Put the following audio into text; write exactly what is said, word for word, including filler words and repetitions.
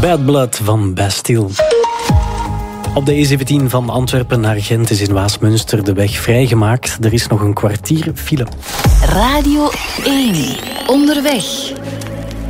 Bad Blood van Bastille. Op de E zeventien van Antwerpen naar Gent is in Waasmunster de weg vrijgemaakt. Er is nog een kwartier file. Radio één. Onderweg.